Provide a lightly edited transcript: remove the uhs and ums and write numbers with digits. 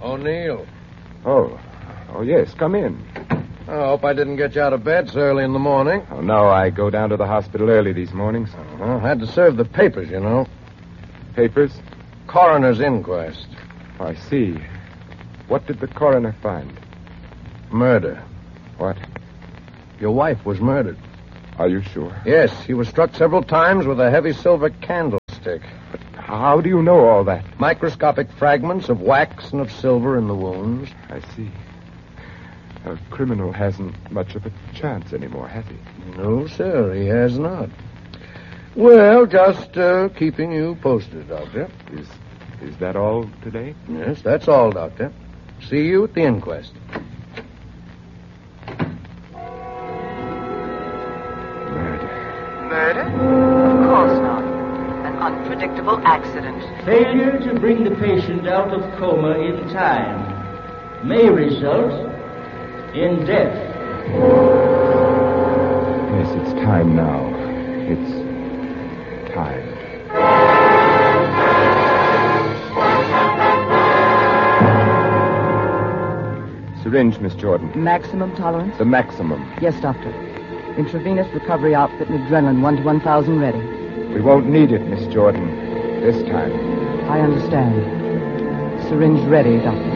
O'Neill. Oh, yes, come in. I hope I didn't get you out of bed so early in the morning. Oh, no, I go down to the hospital early these mornings. Had to serve the papers, you know. Papers? Coroner's inquest. I see. What did the coroner find? Murder. What? Your wife was murdered. Are you sure? Yes, she was struck several times with a heavy silver candlestick. But how do you know all that? Microscopic fragments of wax and of silver in the wounds. I see. A criminal hasn't much of a chance anymore, has he? No, sir, he has not. Well, just keeping you posted, Doctor. Is that all today? Yes, that's all, Doctor. See you at the inquest. Murder? Of course not. An unpredictable accident. Failure to bring the patient out of coma in time may result in death. Yes, it's time now. It's time. Syringe, Miss Jordan. Maximum tolerance? The maximum. Yes, Doctor. Intravenous recovery outfit and adrenaline 1 to 1,000 ready. We won't need it, Miss Jordan. This time. I understand. Syringe ready, Doctor.